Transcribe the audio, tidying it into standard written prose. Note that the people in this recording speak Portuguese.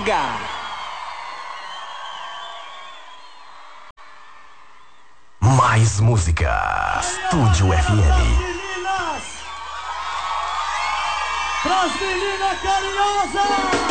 chega! Mais música. Estúdio FM. Pras meninas carinhosas!